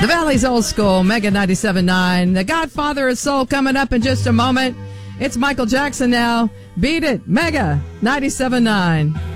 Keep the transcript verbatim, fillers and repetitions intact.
The Valley's Old School, Mega ninety-seven point nine. The Godfather of Soul coming up in just a moment. It's Michael Jackson now. Beat it, Mega ninety-seven point nine.